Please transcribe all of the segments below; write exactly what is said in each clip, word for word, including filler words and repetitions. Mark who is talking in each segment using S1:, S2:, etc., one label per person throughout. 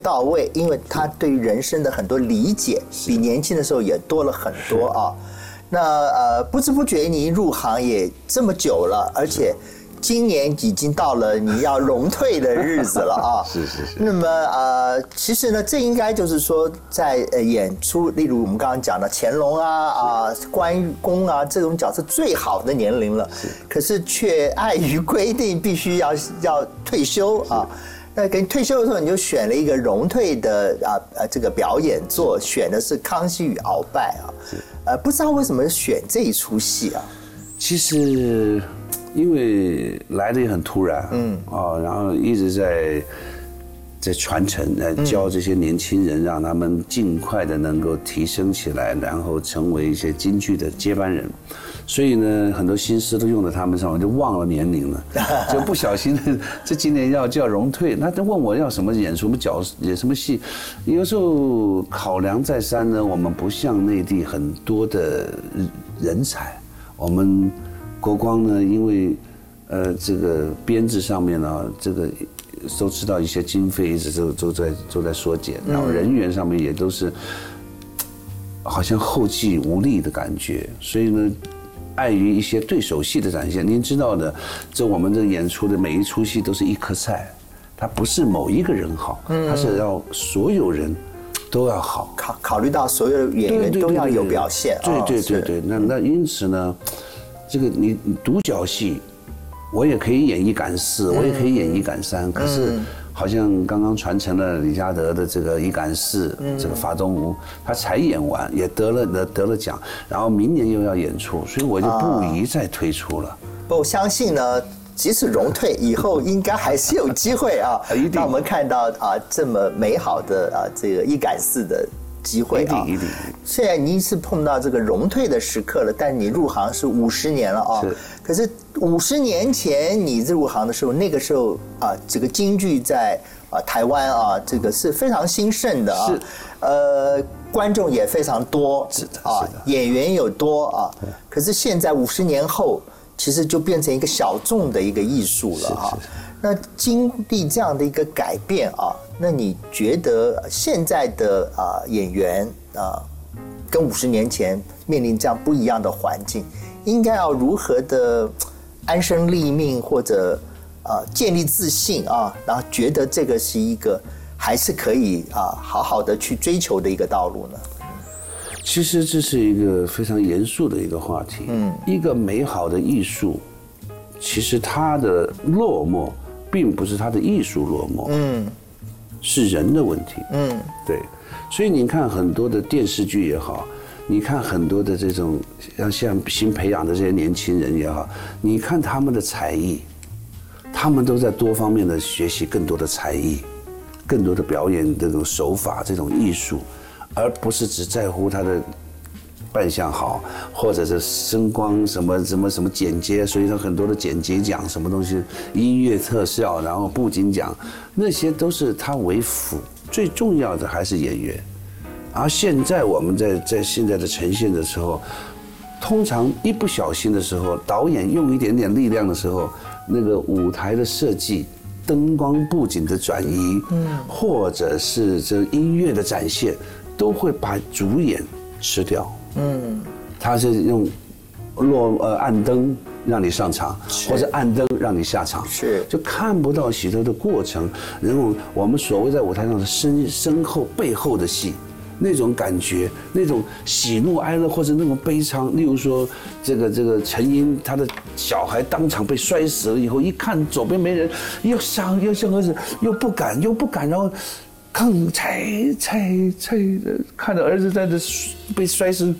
S1: 到位，因为他对于人生的很多理解比年轻的时候也多了很多啊。那呃，不知不觉你入行也这么久了，而且今年已经到了你要荣退的日子了啊。
S2: 是是是。
S1: 那么呃，其实呢，这应该就是说在呃演出，例如我们刚刚讲的乾隆啊啊、关公啊这种角色最好的年龄了，可是却碍于规定必须要要退休啊。那跟退休的时候，你就选了一个荣退的啊呃这个表演作，选的是《康熙与鳌拜》啊，呃，不知道为什么选这一出戏啊？
S2: 其实因为来的也很突然，嗯啊，然后一直在在传承，来教这些年轻人，让他们尽快的能够提升起来，然后成为一些京剧的接班人。所以呢，很多心思都用在他们上，我就忘了年龄了，就不小心的，这今年要就要荣退，那他问我要什么演什么角演什么戏，有时候考量再三呢，我们不像内地很多的人才，我们国光呢，因为呃这个编制上面呢，这个都知道一些经费一直都都在都在缩减，然后人员上面也都是好像后继无力的感觉，所以呢。碍于一些对手戏的展现，您知道的，这我们这演出的每一出戏都是一颗菜，它不是某一个人好，它是要所有人都要好，
S1: 考考虑到所有的演员都要有表现。
S2: 对对对对，那那因此呢，这个你独角戏，我也可以演一赶四，我也可以演一赶三，可是。好像刚刚传承了李嘉德的这个一赶四，这个法东吴，他才演完，也得了得得了奖，然后明年又要演出，所以我就不宜再推出了。
S1: 不，我相信呢，即使荣退以后，应该还是有机会啊，让我们看到啊这么美好的啊这个一赶四的机会啊。
S2: 一定一定。
S1: 虽然您是碰到这个荣退的时刻了，但你入行是五十年了啊。是。可是五十年前你入行的时候，那个时候啊，这个京剧在啊台湾啊，这个是非常兴盛的啊。是。呃，观众也非常多，
S2: 是的
S1: 啊，演员有多啊。可是现在五十年后，其实就变成一个小众的一个艺术了哈。那经历这样的一个改变啊，那你觉得现在的啊演员啊，跟五十年前面临这样不一样的环境？应该要如何的安身立命，或者呃建立自信啊，然后觉得这个是一个还是可以啊好好的去追求的一个道路呢？
S2: 其实这是一个非常严肃的一个话题。嗯，一个美好的艺术，其实它的落寞并不是它的艺术落寞，嗯，是人的问题。嗯，对，所以你看很多的电视剧也好。你看很多的这种像像新培养的这些年轻人也好，你看他们的才艺，他们都在多方面的学习更多的才艺，更多的表演这种手法这种艺术，而不是只在乎他的扮相好，或者是声光什么什么什么剪接，所以说很多的剪接奖什么东西，音乐特效，然后布景奖，那些都是他为辅，最重要的还是演员。而现在我们在在现在的呈现的时候，通常一不小心的时候，导演用一点点力量的时候，那个舞台的设计、灯光布景的转移，嗯，或者是这音乐的展现，都会把主演吃掉。嗯，他是用落呃暗灯让你上场，或者暗灯让你下场，
S1: 是
S2: 就看不到许多的过程，然后我们所谓在舞台上的身身后背后的戏。那种感觉，那种喜怒哀乐或者那种悲伤，例如说这个这个陈英，他的小孩当场被摔死了以后，一看左边没人，又想又向儿子，又不敢又不敢，然后吭踩踩踩的，看着儿子在这被摔死，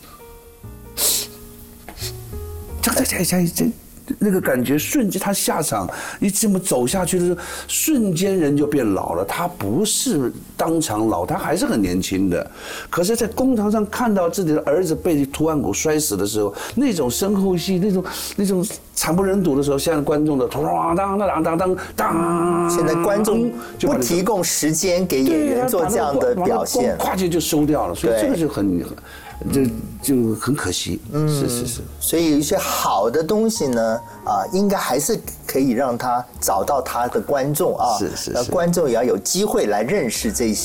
S2: 这这这这这。那个感觉瞬间，他下场一这么走下去的时候，瞬间人就变老了。他不是当场老，他还是很年轻的。可是，在公堂上看到自己的儿子被图案谷摔死的时候，那种身后戏，那种那种惨不忍睹的时候，现在观众的当当当当当当，
S1: 现在观众不提供时间给演员做这样的表现，
S2: 跨界就收掉了。所以这个就很这就很可惜。嗯，是是是。
S1: 所以有一些好的东西呢，啊，应该还是可以让他找到他的观众啊。
S2: 是是是。
S1: 那观众也要有机会来认识这些。